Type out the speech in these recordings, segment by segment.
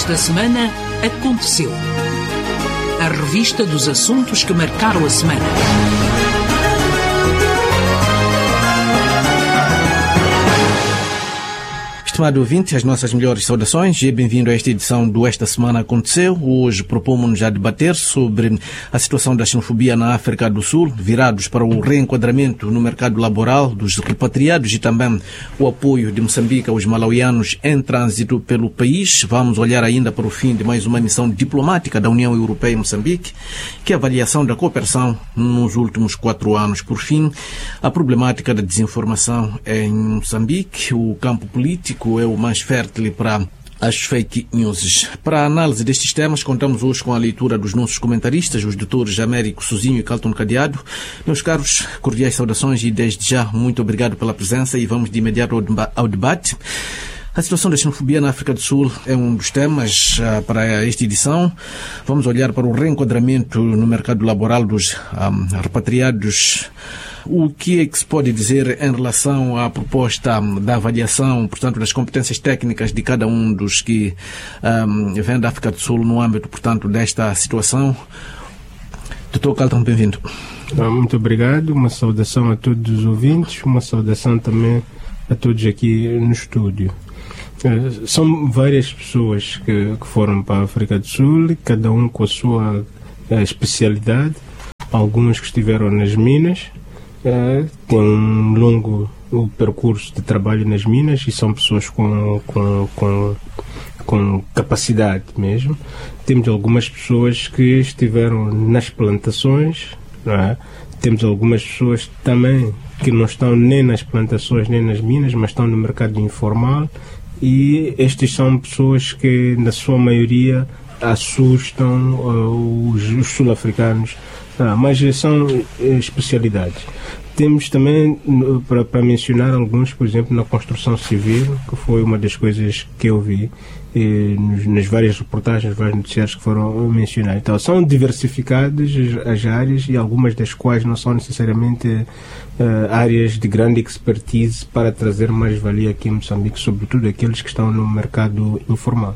Esta semana aconteceu. A revista dos assuntos que marcaram a semana. Estimado ouvinte, as nossas melhores saudações e bem-vindo a esta edição do Esta Semana Aconteceu. Hoje propomos-nos a debater sobre a situação da xenofobia na África do Sul, virados para o reenquadramento no mercado laboral dos repatriados e também o apoio de Moçambique aos malauianos em trânsito pelo país. Vamos olhar ainda para o fim de mais uma missão diplomática da União Europeia em Moçambique, que é a avaliação da cooperação nos últimos 4 anos. Por fim, a problemática da desinformação em Moçambique, o campo político é o mais fértil para as fake news. Para a análise destes temas, contamos hoje com a leitura dos nossos comentaristas, os doutores Américo Sozinho e Calton Cadeado. Meus caros, cordiais saudações e desde já muito obrigado pela presença e vamos de imediato ao debate. A situação da xenofobia na África do Sul é um dos temas para esta edição. Vamos olhar para o reenquadramento no mercado laboral dos repatriados. O que é que se pode dizer em relação à proposta da avaliação, portanto, das competências técnicas de cada um dos que vêm da África do Sul no âmbito, portanto, desta situação? Doutor Calton, bem-vindo. Muito obrigado, uma saudação a todos os ouvintes, uma saudação também a todos aqui no estúdio. São várias pessoas que foram para a África do Sul, cada um com a sua especialidade. Alguns que estiveram nas minas, têm um longo percurso de trabalho nas minas e são pessoas com capacidade mesmo. Temos algumas pessoas que estiveram nas plantações, não é? Temos algumas pessoas também que não estão nem nas plantações nem nas minas, mas estão no mercado informal, e estes são pessoas que na sua maioria assustam os sul-africanos, mas são especialidades. Temos também, para mencionar alguns, por exemplo, na construção civil, que foi uma das coisas que eu vi nas várias reportagens, vários noticiários que foram mencionados. Então, são diversificadas as áreas e algumas das quais não são necessariamente áreas de grande expertise para trazer mais valia aqui em Moçambique, sobretudo aqueles que estão no mercado informal.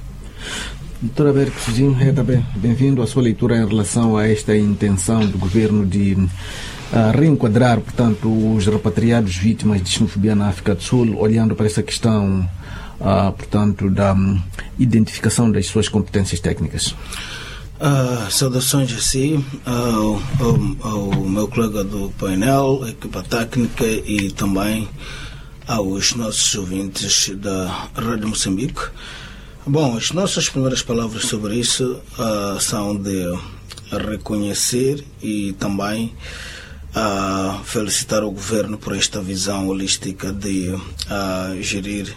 Doutor Américo Sozinho, também bem-vindo à sua leitura em relação a esta intenção do governo de reenquadrar, portanto, os repatriados vítimas de xenofobia na África do Sul, olhando para essa questão, portanto, da identificação das suas competências técnicas. Saudações a si, ao meu colega do painel, a equipa técnica e também aos nossos ouvintes da Rádio Moçambique. Bom, as nossas primeiras palavras sobre isso são de reconhecer e também felicitar o governo por esta visão holística de gerir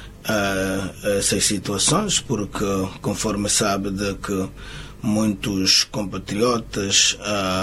essas situações, porque, conforme sabe, de que muitos compatriotas,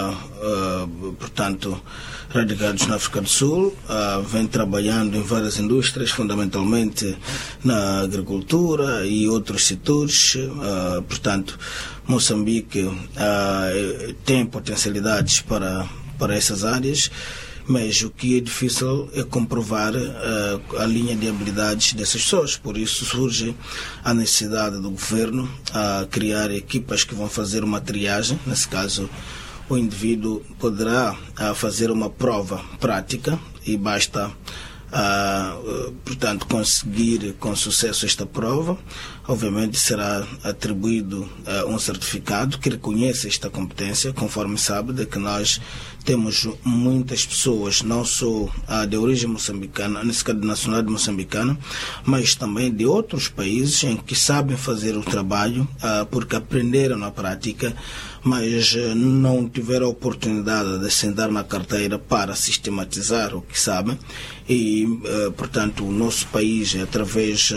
portanto, radicados na África do Sul, vêm trabalhando em várias indústrias, fundamentalmente na agricultura e outros setores. Portanto, Moçambique tem potencialidades para essas áreas, mas o que é difícil é comprovar a linha de habilidades dessas pessoas. Por isso surge a necessidade do governo a criar equipas que vão fazer uma triagem. Nesse caso, o indivíduo poderá fazer uma prova prática e basta, portanto, conseguir com sucesso esta prova. Obviamente será atribuído um certificado que reconhece esta competência, conforme sabe de que nós temos muitas pessoas, não só de origem moçambicana, nesse caso de nacionalidade moçambicana, mas também de outros países em que sabem fazer o trabalho, porque aprenderam na prática, mas não tiveram a oportunidade de sentar na carteira para sistematizar o que sabem. E, portanto, o nosso país, através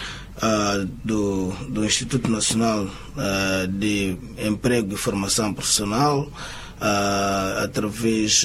do Instituto Nacional de Emprego e Formação Profissional, através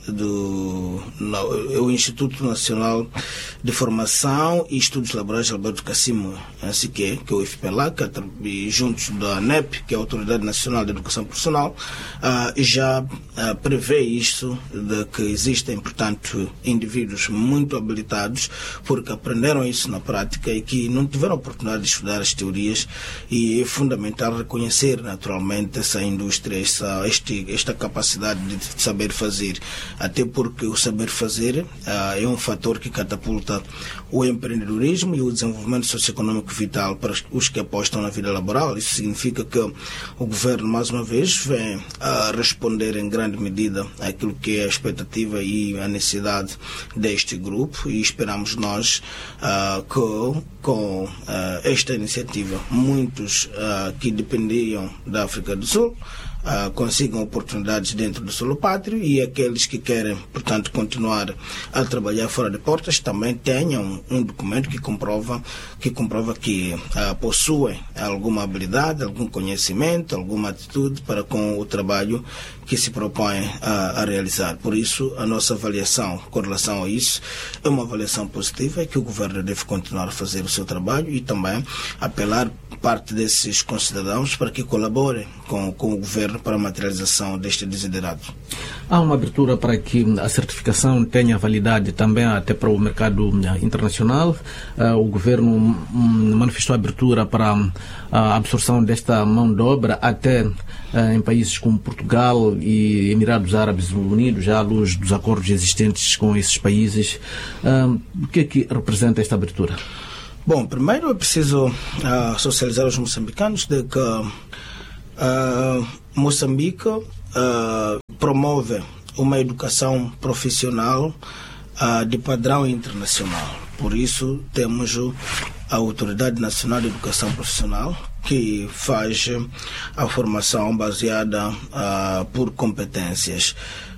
o Instituto Nacional de Formação e Estudos Laborais Alberto Cassimo, assim que é o IFPELAC, e juntos da ANEP, que é a Autoridade Nacional de Educação Profissional, já prevê isso, de que existem, portanto, indivíduos muito habilitados, porque aprenderam isso na prática e que não tiveram a oportunidade de estudar as teorias, e é fundamental reconhecer naturalmente essa indústria, esta capacidade de saber fazer, até porque o saber fazer é um fator que catapulta o empreendedorismo e o desenvolvimento socioeconômico vital para os que apostam na vida laboral. Isso significa que o governo, mais uma vez, vem a responder em grande medida àquilo que é a expectativa e a necessidade deste grupo, e esperamos nós que com esta iniciativa muitos que dependiam da África do Sul consigam oportunidades dentro do solo pátrio, e aqueles que querem, portanto, continuar a trabalhar fora de portas também tenham um documento que comprova que possuem alguma habilidade, algum conhecimento, alguma atitude para com o trabalho que se propõem a realizar. Por isso, a nossa avaliação com relação a isso é uma avaliação positiva, e que o governo deve continuar a fazer o seu trabalho e também apelar parte desses concidadãos para que colaborem com o governo para a materialização deste desiderado. Há uma abertura para que a certificação tenha validade também até para o mercado internacional. O governo manifestou abertura para a absorção desta mão de obra até em países como Portugal e Emirados Árabes Unidos, já à luz dos acordos existentes com esses países. O que é que representa esta abertura? Bom, primeiro é preciso socializar os moçambicanos de que Moçambique promove uma educação profissional de padrão internacional. Por isso, temos a Autoridade Nacional de Educação Profissional, que faz a formação baseada por competências.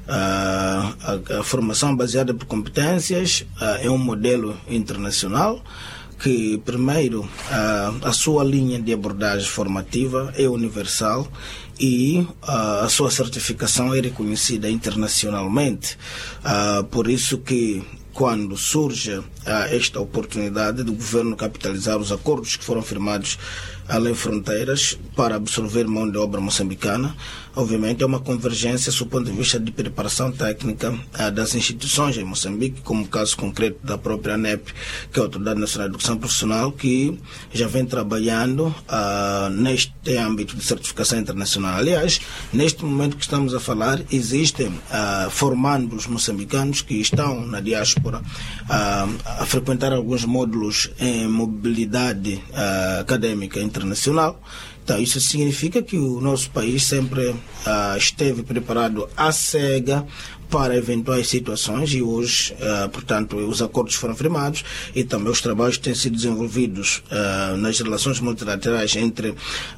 A formação baseada por competências é um modelo internacional que, primeiro, a sua linha de abordagem formativa é universal e a sua certificação é reconhecida internacionalmente. Por isso que, quando surge esta oportunidade do governo capitalizar os acordos que foram firmados além fronteiras para absorver mão de obra moçambicana, obviamente é uma convergência do ponto de vista de preparação técnica das instituições em Moçambique, como o caso concreto da própria ANEP, que é a Autoridade Nacional de Educação Profissional, que já vem trabalhando neste âmbito de certificação internacional. Aliás, neste momento que estamos a falar, existem formandos moçambicanos que estão na diáspora a frequentar alguns módulos em mobilidade académica internacional. Então, isso significa que o nosso país sempre esteve preparado à cega para eventuais situações, e hoje, portanto, os acordos foram firmados e também os trabalhos têm sido desenvolvidos nas relações multilaterais entre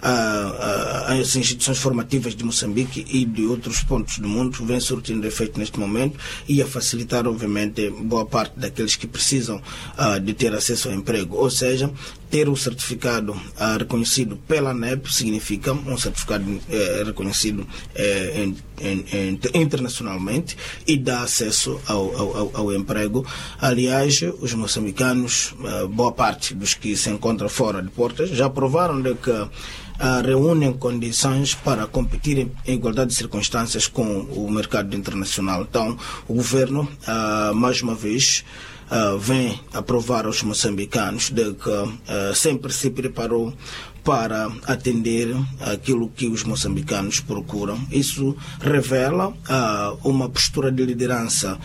as instituições formativas de Moçambique e de outros pontos do mundo, vem surtindo efeito neste momento e a facilitar, obviamente, boa parte daqueles que precisam de ter acesso ao emprego. Ou seja, ter um certificado reconhecido pela ANEP significa um certificado reconhecido internacionalmente e dá acesso ao emprego. Aliás, os moçambicanos, boa parte dos que se encontram fora de portas, já provaram de que reúnem condições para competir em igualdade de circunstâncias com o mercado internacional. Então, o governo, mais uma vez, vem aprovar aos moçambicanos de que sempre se preparou para atender aquilo que os moçambicanos procuram. Isso revela uma postura de liderança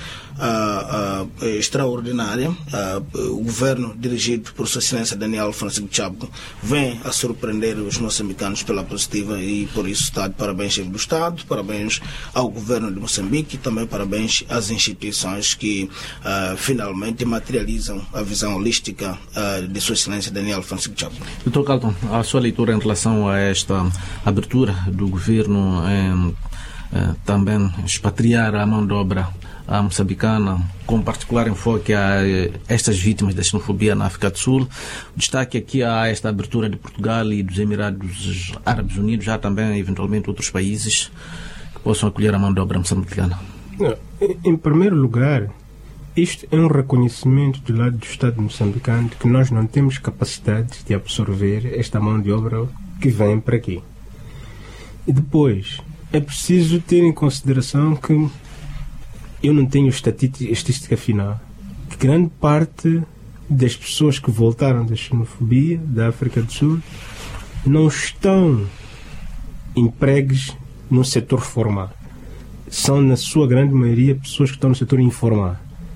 extraordinária. O governo, dirigido por Sua Excelência Daniel Francisco Chapo, vem a surpreender os moçambicanos pela positiva, e por isso está de parabéns ao Estado, parabéns ao governo de Moçambique e também parabéns às instituições que finalmente materializam a visão holística de Sua Excelência Daniel Francisco Chapo. Dr. Carlton, a sua leitura em relação a esta abertura do governo em também expatriar a mão de obra moçambicana, com particular enfoque a estas vítimas da xenofobia na África do Sul. O destaque aqui há esta abertura de Portugal e dos Emirados Árabes Unidos, já também eventualmente outros países que possam acolher a mão de obra moçambicana. Em primeiro lugar, isto é um reconhecimento do lado do Estado moçambicano de que nós não temos capacidade de absorver esta mão de obra que vem para aqui. E depois, é preciso ter em consideração que eu não tenho estatística final. Que grande parte das pessoas que voltaram da xenofobia da África do Sul não estão empregues no setor formal. São, na sua grande maioria, pessoas que estão no setor informal.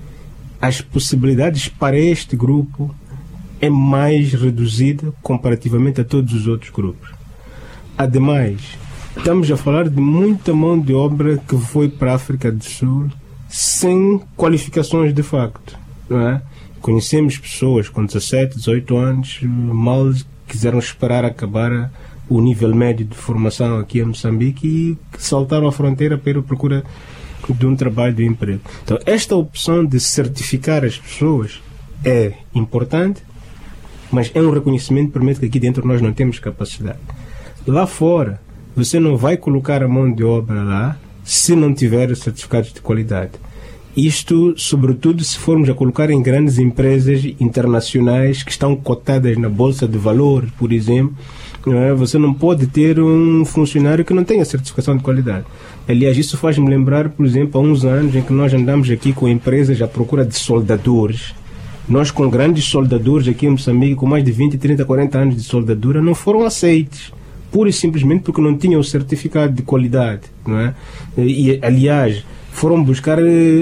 As possibilidades para este grupo é mais reduzida comparativamente a todos os outros grupos. Ademais, estamos a falar de muita mão de obra que foi para a África do Sul sem qualificações de facto, não é? Conhecemos pessoas com 17, 18 anos, mal quiseram esperar acabar o nível médio de formação aqui em Moçambique e saltaram a fronteira para ir à procura de um trabalho, de um emprego. Então, esta opção de certificar as pessoas é importante, mas é um reconhecimento que permite que aqui dentro nós não temos capacidade. Lá fora, você não vai colocar a mão de obra lá se não tiver certificados de qualidade. Isto, sobretudo, se formos a colocar em grandes empresas internacionais que estão cotadas na Bolsa de Valores, por exemplo, não é? Você não pode ter um funcionário que não tenha certificação de qualidade. Aliás, isso faz-me lembrar, por exemplo, há uns anos em que nós andamos aqui com empresas à procura de soldadores. Nós, com grandes soldadores aqui em Moçambique, com mais de 20, 30, 40 anos de soldadura, não foram aceitos. Pura e simplesmente porque não tinham o certificado de qualidade, não é? E, aliás, foram buscar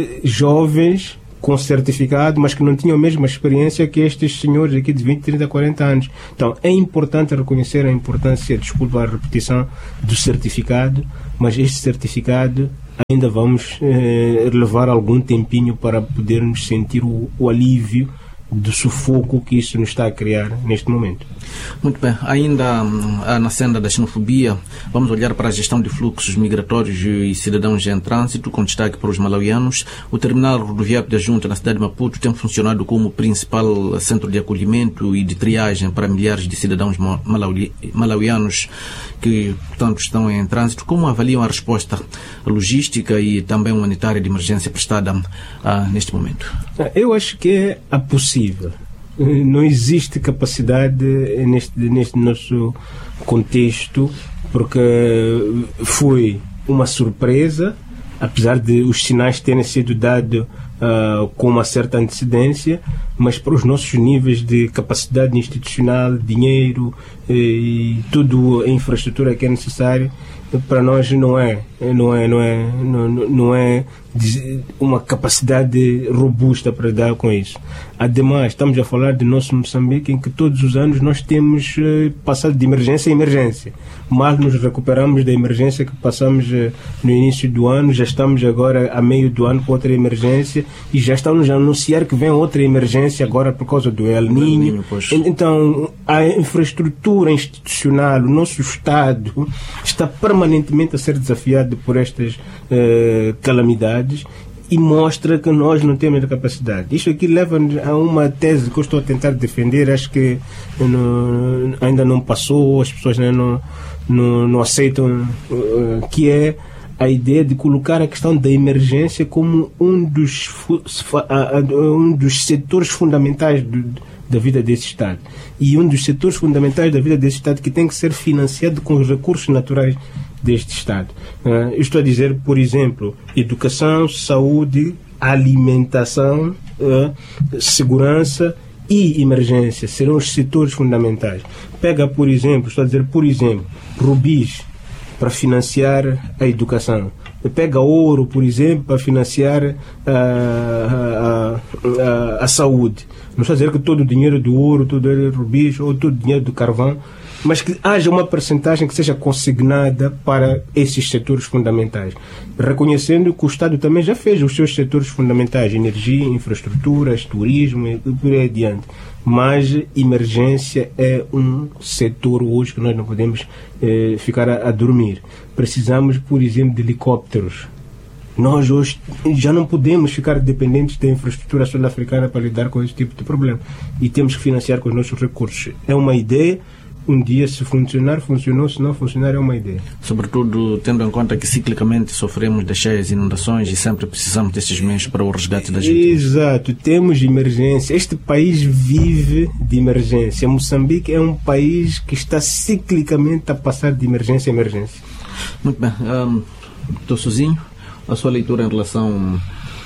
jovens com certificado, mas que não tinham a mesma experiência que estes senhores aqui de 20, 30, 40 anos. Então, é importante reconhecer a importância, desculpa a repetição, do certificado, mas este certificado ainda vamos levar algum tempinho para podermos sentir o alívio do sufoco que isso nos está a criar neste momento. Muito bem, ainda na senda da xenofobia, vamos olhar para a gestão de fluxos migratórios e cidadãos em trânsito, com destaque para os malauianos. O terminal rodoviário da Junta na cidade de Maputo tem funcionado como principal centro de acolhimento e de triagem para milhares de cidadãos malauianos que, portanto, estão em trânsito. Como avaliam a resposta logística e também humanitária de emergência prestada neste momento? Eu acho que é a possível. Não existe capacidade neste nosso contexto, porque foi uma surpresa, apesar de os sinais terem sido dados com uma certa antecedência, mas para os nossos níveis de capacidade institucional, dinheiro e tudo a infraestrutura que é necessária, para nós não é uma capacidade robusta para lidar com isso. Ademais, estamos a falar de nosso Moçambique, em que todos os anos nós temos passado de emergência em emergência. Mal nos recuperamos da emergência que passamos no início do ano, já estamos agora a meio do ano com outra emergência e já estamos a anunciar que vem outra emergência agora por causa do El Niño. Então, a infraestrutura institucional, o nosso Estado está permanentemente a ser desafiado por estas calamidades e mostra que nós não temos a capacidade. Isto aqui leva-nos a uma tese que eu estou a tentar defender, acho que ainda não passou, as pessoas ainda não aceitam, que é a ideia de colocar a questão da emergência como um dos setores fundamentais da vida desse Estado. E um dos setores fundamentais da vida desse Estado que tem que ser financiado com os recursos naturais deste Estado. Eu estou a dizer, por exemplo, educação, saúde, alimentação, segurança e emergência serão os setores fundamentais. Pega, por exemplo, rubis para financiar a educação. Pega ouro, por exemplo, para financiar a saúde. Não estou a dizer que todo o dinheiro do ouro, todo o dinheiro do rubis ou todo o dinheiro do carvão, mas que haja uma percentagem que seja consignada para esses setores fundamentais, reconhecendo que o Estado também já fez os seus setores fundamentais, energia, infraestruturas, turismo e por aí adiante. Mas emergência é um setor hoje que nós não podemos ficar a dormir. Precisamos, por exemplo, de helicópteros. Nós hoje já não podemos ficar dependentes da infraestrutura sul-africana para lidar com esse tipo de problema. E temos que financiar com os nossos recursos. É uma ideia um dia, se funcionar, funcionou, se não funcionar, é uma ideia. Sobretudo tendo em conta que ciclicamente sofremos de cheias, inundações e sempre precisamos desses meios para o resgate da gente. Exato, temos emergência. Este país vive de emergência. Moçambique é um país que está ciclicamente a passar de emergência em emergência. Muito bem. Estou sozinho. A sua leitura em relação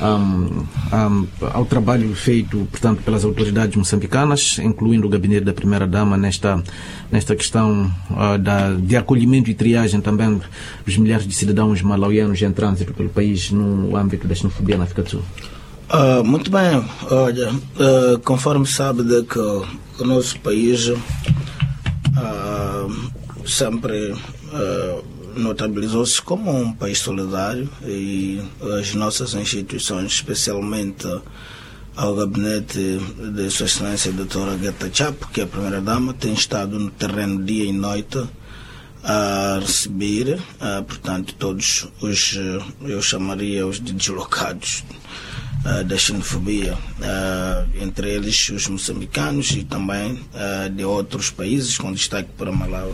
ao trabalho feito, portanto, pelas autoridades moçambicanas, incluindo o gabinete da Primeira-Dama nesta questão de acolhimento e triagem também dos milhares de cidadãos malauianos em trânsito pelo país no âmbito da xenofobia na África do Sul? Muito bem. Olha, conforme sabe de que o nosso país sempre notabilizou-se como um país solidário, e as nossas instituições, especialmente ao gabinete de Sua Excelência Doutora Guetta Chapo, que é a Primeira-Dama, tem estado no terreno dia e noite a receber, portanto, todos os, eu chamaria os deslocados da xenofobia, entre eles os moçambicanos e também de outros países, com destaque para Malawi.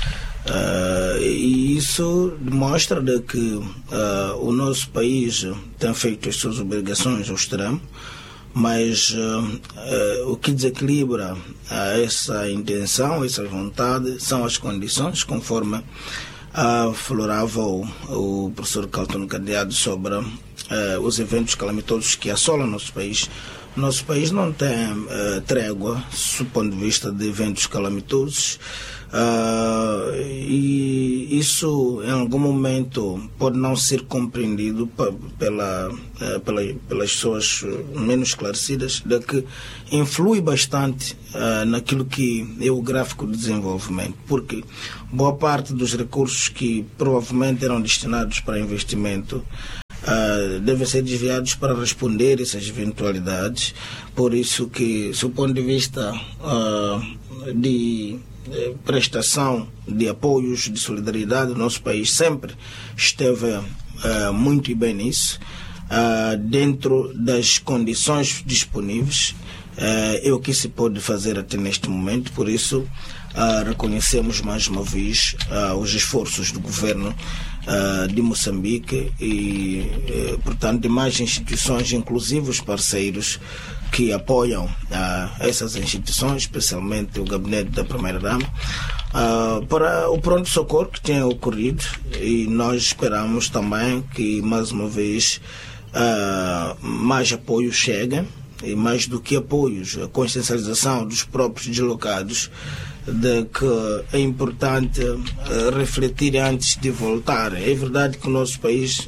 E isso demonstra de que o nosso país tem feito as suas obrigações ao extremo, mas o que desequilibra essa intenção, essa vontade, são as condições, conforme aflorava o professor Calton Cadeado sobre os eventos calamitosos que assolam o nosso país. Nosso país não tem trégua do ponto de vista de eventos calamitosos, e isso em algum momento pode não ser compreendido pelas pessoas menos esclarecidas, de que influi bastante naquilo que é o gráfico de desenvolvimento, porque boa parte dos recursos que provavelmente eram destinados para investimento devem ser desviados para responder essas eventualidades. Por isso que, do ponto de vista de prestação de apoios, de solidariedade, o nosso país sempre esteve muito e bem nisso, dentro das condições disponíveis. É o que se pode fazer até neste momento. Por isso reconhecemos mais uma vez os esforços do governo de Moçambique e, portanto, demais instituições, inclusive os parceiros que apoiam essas instituições, especialmente o gabinete da Primeira-Dama, para o pronto-socorro que tem ocorrido, e nós esperamos também que, mais uma vez, mais apoios cheguem, e mais do que apoios, a consciencialização dos próprios deslocados de que é importante refletir antes de voltar. É verdade que o nosso país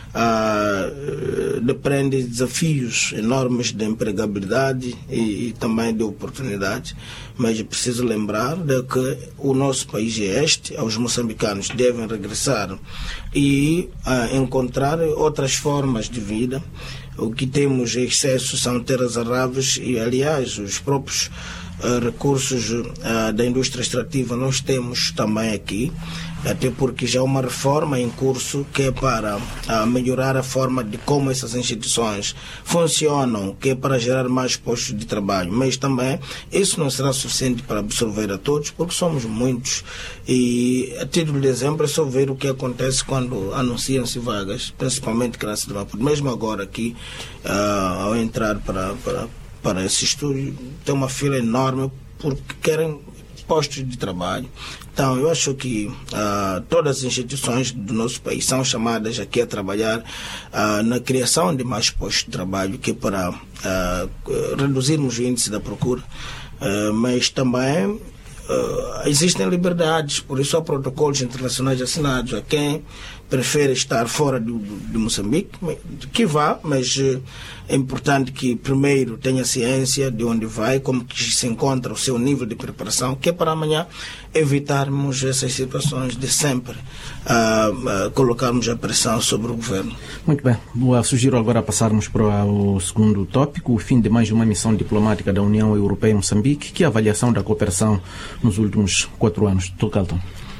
depende de desafios enormes de empregabilidade e também de oportunidades, mas é preciso lembrar de que o nosso país é este, os moçambicanos devem regressar e encontrar outras formas de vida. O que temos em excesso são terras arráveis e, aliás, os próprios recursos da indústria extrativa nós temos também aqui, até porque já há uma reforma em curso que é para melhorar a forma de como essas instituições funcionam, que é para gerar mais postos de trabalho, mas também isso não será suficiente para absorver a todos, porque somos muitos, e a título de exemplo é só ver o que acontece quando anunciam-se vagas, principalmente que na cidade de Maputo. Mesmo agora aqui, ao entrar para esse estúdio, tem uma fila enorme porque querem postos de trabalho. Então, eu acho que todas as instituições do nosso país são chamadas aqui a trabalhar na criação de mais postos de trabalho, que é para reduzirmos o índice da procura, mas também existem liberdades, por isso há protocolos internacionais assinados. A quem prefere estar fora de Moçambique, que vá, mas é importante que primeiro tenha ciência de onde vai, como que se encontra o seu nível de preparação, que é para amanhã evitarmos essas situações de sempre colocarmos a pressão sobre o governo. Muito bem. Sugiro agora passarmos para o segundo tópico, o fim de mais uma missão diplomática da União Europeia em Moçambique, que é a avaliação da cooperação nos últimos 4 anos. Dr. Calton.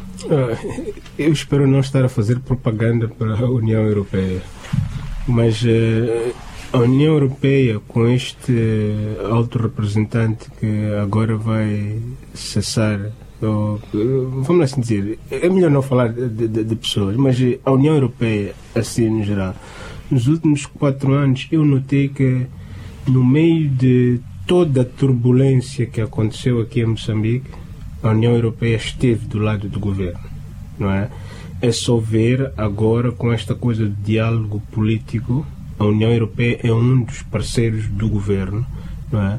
Eu espero não estar a fazer propaganda para a União Europeia, mas a União Europeia, com este alto representante que agora vai cessar vamos assim dizer, é melhor não falar de pessoas, mas a União Europeia, assim no geral, nos últimos 4 anos eu notei que no meio de toda a turbulência que aconteceu aqui em Moçambique, a União Europeia esteve do lado do governo, não é? É só ver agora com esta coisa de diálogo político, a União Europeia é um dos parceiros do governo, não é?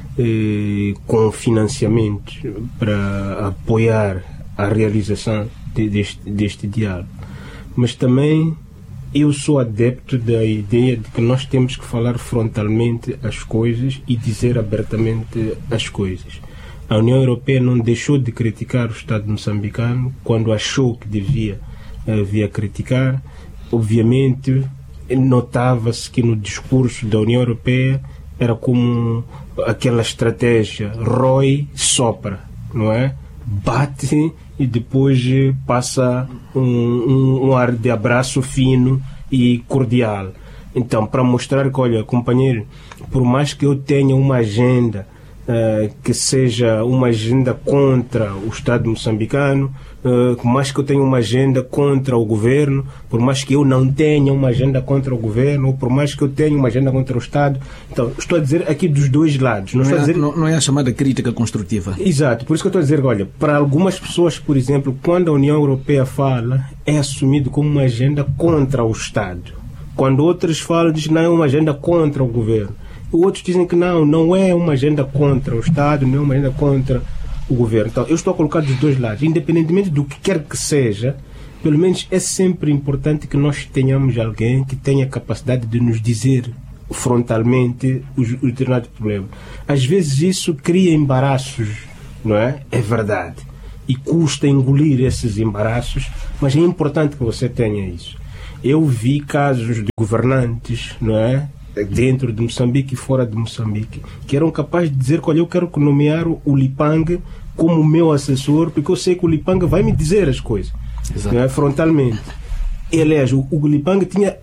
Com financiamento para apoiar a realização deste diálogo. Mas também eu sou adepto da ideia de que nós temos que falar frontalmente as coisas e dizer abertamente as coisas. A União Europeia não deixou de criticar o Estado moçambicano quando achou que devia criticar. Obviamente, notava-se que no discurso da União Europeia era como aquela estratégia rói, sopra, não é? Bate e depois passa um ar de abraço fino e cordial. Então, para mostrar que, olha, companheiro, por mais que eu tenha uma agenda que seja uma agenda contra o Estado moçambicano, por mais que eu tenha uma agenda contra o governo, por mais que eu não tenha uma agenda contra o governo, ou por mais que eu tenha uma agenda contra o Estado. Então, estou a dizer aqui dos dois lados. Não é a chamada crítica construtiva. Exato, por isso que eu estou a dizer, olha, para algumas pessoas, por exemplo, quando a União Europeia fala, é assumido como uma agenda contra o Estado. Quando outros falam, diz que não é uma agenda contra o governo. Outros dizem que não é uma agenda contra o Estado, não é uma agenda contra o governo. Então, eu estou a colocar dos dois lados. Independentemente do que quer que seja, pelo menos é sempre importante que nós tenhamos alguém que tenha capacidade de nos dizer frontalmente o determinado problema. Às vezes isso cria embaraços, não é? É verdade. E custa engolir esses embaraços, mas é importante que você tenha isso. Eu vi casos de governantes, não é? Dentro de Moçambique e fora de Moçambique, que eram capazes de dizer que, olha, eu quero nomear o Lipang como meu assessor, porque eu sei que o Lipang vai me dizer as coisas, não é? Frontalmente. E, aliás, o Lipang tinha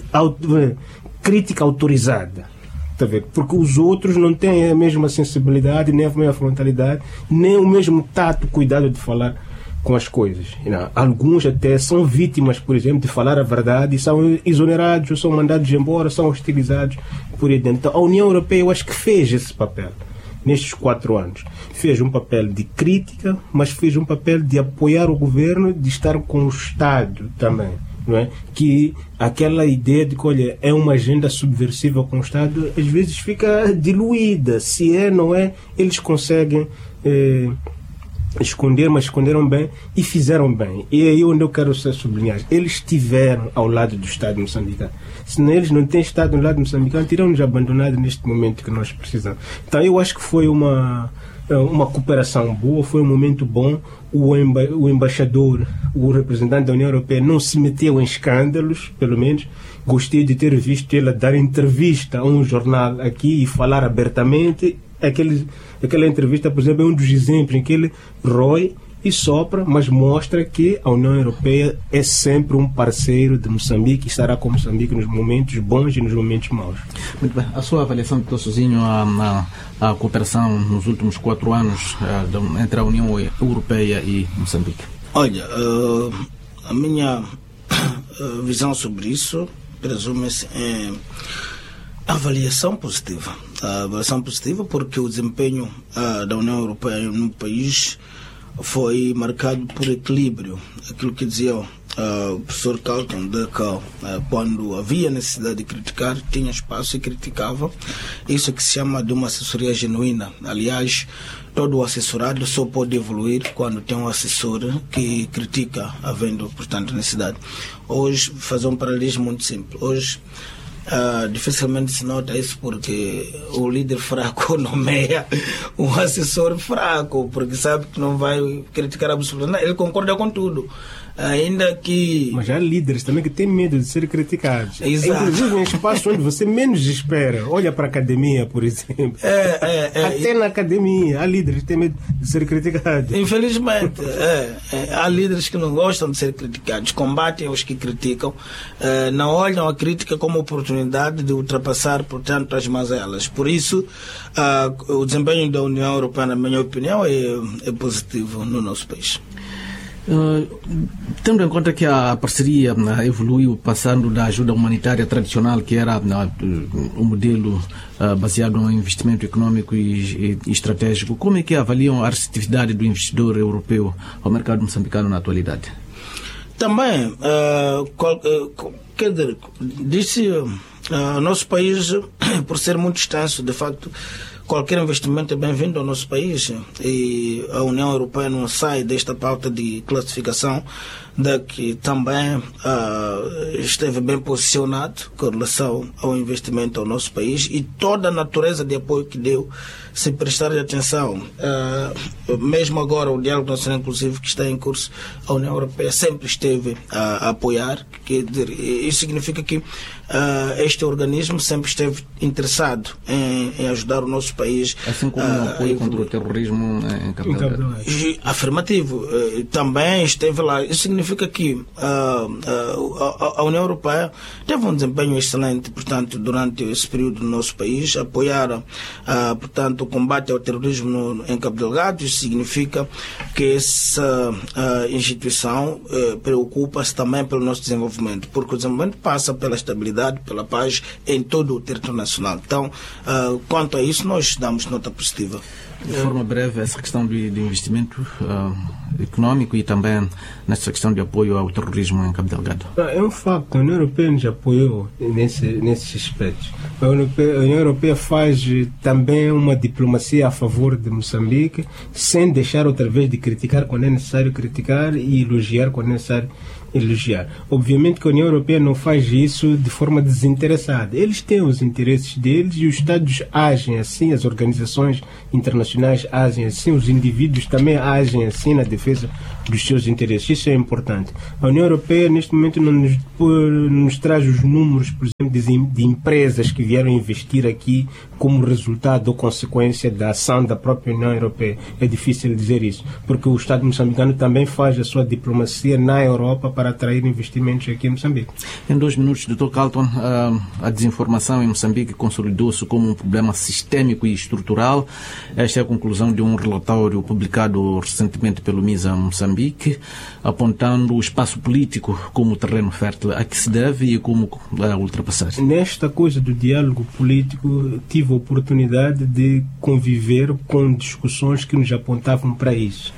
crítica autorizada, tá vendo? Porque os outros não têm a mesma sensibilidade, nem a mesma frontalidade, nem o mesmo tato, cuidado de falar com as coisas. Não, alguns até são vítimas, por exemplo, de falar a verdade e são exonerados, ou são mandados embora, são hostilizados por aí dentro. Então, a União Europeia, eu acho que fez esse papel nestes 4 anos. Fez um papel de crítica, mas fez um papel de apoiar o governo, de estar com o Estado também. Não é? Que aquela ideia de que, olha, é uma agenda subversiva com o Estado, às vezes fica diluída. Se é, não é, eles conseguem esconder, mas esconderam bem e fizeram bem. E é aí onde eu quero sublinhar. Eles estiveram ao lado do Estado moçambicano. Se eles não têm estado ao lado moçambicano, teriam-nos abandonado neste momento que nós precisamos. Então eu acho que foi uma cooperação boa, foi um momento bom. O embaixador, o representante da União Europeia não se meteu em escândalos, pelo menos. Gostei de ter visto ele dar entrevista a um jornal aqui e falar abertamente. Aquela entrevista, por exemplo, é um dos exemplos em que ele rói e sopra, mas mostra que a União Europeia é sempre um parceiro de Moçambique e estará com Moçambique nos momentos bons e nos momentos maus. Muito bem. A sua avaliação, Dr. Sozinho, a cooperação nos últimos 4 anos entre a União Europeia e Moçambique? Olha, a minha visão sobre isso presume-se em avaliação positiva. A avaliação positiva porque o desempenho da União Europeia no país foi marcado por equilíbrio. Aquilo que dizia o professor Carlton, de que quando havia necessidade de criticar, tinha espaço e criticava. Isso que se chama de uma assessoria genuína. Aliás, todo o assessorado só pode evoluir quando tem um assessor que critica, havendo, portanto, necessidade. Hoje, fazer um paralelismo muito simples. Hoje, dificilmente se nota isso porque o líder fraco nomeia um assessor fraco, porque sabe que não vai criticar absolutamente, ele concorda com tudo. Ainda que... Mas há líderes também que têm medo de ser criticados. Exato. Inclusive em espaços onde você menos espera. Olha para a academia, por exemplo. Até na academia há líderes que têm medo de ser criticados. Infelizmente, há líderes que não gostam de ser criticados, combatem os que criticam, não olham a crítica como oportunidade oportunidade de ultrapassar, portanto, as mazelas. Por isso, o desempenho da União Europeia, na minha opinião, é positivo no nosso país. Tendo em conta que a parceria evoluiu, passando da ajuda humanitária tradicional, que era um modelo baseado no investimento econômico e estratégico, como é que avaliam a receptividade do investidor europeu ao mercado moçambicano na atualidade? Também, quer dizer, disse, nosso país, por ser muito extenso, de facto, qualquer investimento é bem-vindo ao nosso país, e a União Europeia não sai desta pauta de classificação, da que também esteve bem posicionado com relação ao investimento ao nosso país, e toda a natureza de apoio que deu, se prestar atenção, mesmo agora o diálogo nacional inclusive que está em curso, a União Europeia sempre esteve a apoiar, quer dizer, isso significa que este organismo sempre esteve interessado em ajudar o nosso país. Assim como o apoio contra o terrorismo em Cabo Delgado. Afirmativo. Também esteve lá. Isso significa que a União Europeia teve um desempenho excelente, portanto, durante esse período no nosso país, apoiaram, portanto, o combate ao terrorismo em Cabo Delgado. Isso significa que essa instituição preocupa-se também pelo nosso desenvolvimento, porque o desenvolvimento passa pela estabilidade, pela paz em todo o território nacional. Então, quanto a isso, nós damos nota positiva. De forma breve, essa questão do investimento econômico e também nessa questão de apoio ao terrorismo em Cabo Delgado. É um facto, a União Europeia nos apoiou nesses aspectos. A União Europeia faz também uma diplomacia a favor de Moçambique, sem deixar outra vez de criticar quando é necessário criticar e elogiar quando é necessário elogiar. Obviamente que a União Europeia não faz isso de forma desinteressada. Eles têm os interesses deles e os Estados agem assim, as organizações internacionais agem assim, os indivíduos também agem assim na defesa dos seus interesses. Isso é importante. A União Europeia, neste momento, não nos traz os números, por exemplo, de empresas que vieram investir aqui como resultado ou consequência da ação da própria União Europeia. É difícil dizer isso, porque o Estado moçambicano também faz a sua diplomacia na Europa para atrair investimentos aqui em Moçambique. Em 2 minutos, Dr. Carlton, a desinformação em Moçambique consolidou-se como um problema sistémico e estrutural. Esta é a conclusão de um relatório publicado recentemente pelo MISA Moçambique, apontando o espaço político como terreno fértil a que se deve e como ultrapassar. Nesta coisa do diálogo político, tive a oportunidade de conviver com discussões que nos apontavam para isso.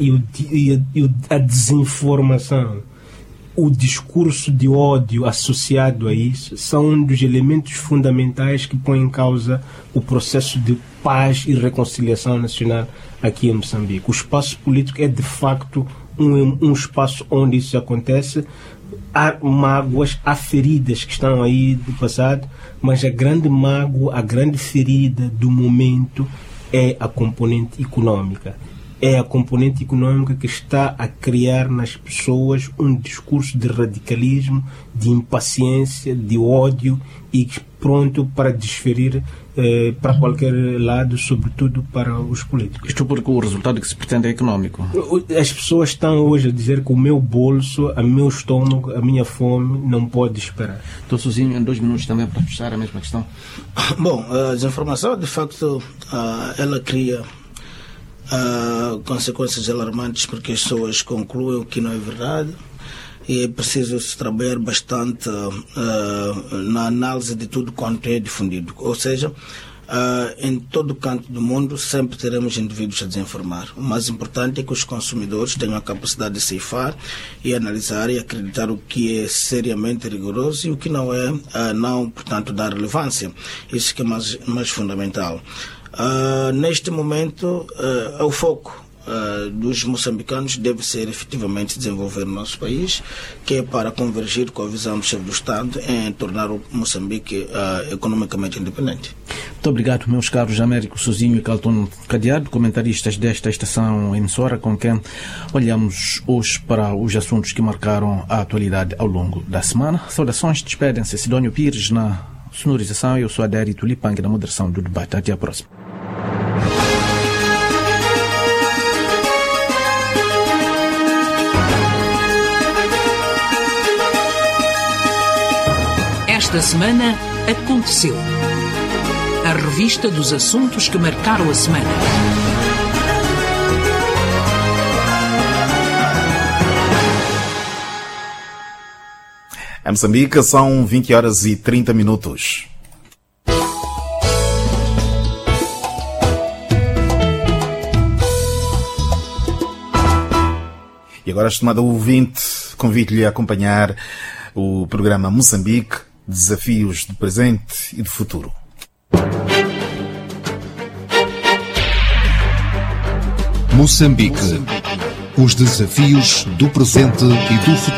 E a desinformação, o discurso de ódio associado a isso, são um dos elementos fundamentais que põem em causa o processo de paz e reconciliação nacional aqui em Moçambique. O espaço político é, de facto, um espaço onde isso acontece. Há mágoas, há feridas que estão aí do passado, mas a grande mágoa, a grande ferida do momento é a componente econômica. É a componente econômica que está a criar nas pessoas um discurso de radicalismo, de impaciência, de ódio e pronto para desferir para qualquer lado, sobretudo para os políticos. Isto porque o resultado que se pretende é econômico. As pessoas estão hoje a dizer que o meu bolso, o meu estômago, a minha fome não pode esperar. Estou sozinho em 2 minutos também para fechar a mesma questão. Bom, a desinformação, de facto, ela cria consequências alarmantes, porque as pessoas concluem o que não é verdade, e é preciso se trabalhar bastante na análise de tudo quanto é difundido. Ou seja, em todo canto do mundo sempre teremos indivíduos a desinformar. O mais importante é que os consumidores tenham a capacidade de ceifar e analisar e acreditar o que é seriamente rigoroso e o que não é, não, portanto, dar relevância. Isso que é mais fundamental. Neste momento, o foco dos moçambicanos deve ser efetivamente desenvolver o nosso país, que é para convergir com a visão do chefe do Estado em tornar o Moçambique economicamente independente. Muito obrigado, meus caros Américo Sozinho e Carlton Cadeado, comentaristas desta estação emissora, com quem olhamos hoje para os assuntos que marcaram a atualidade ao longo da semana. Saudações, despedem-se Sidónio Pires na sonorização e eu sou Adério Tulipang na moderação do debate. Até a próxima. Esta Esta semana aconteceu. A revista dos assuntos que marcaram a semana. Em Moçambique são 20h30. E agora, estimado ouvinte, convido-lhe a acompanhar o programa Moçambique, Desafios do Presente e do Futuro. Moçambique, os desafios do presente e do futuro.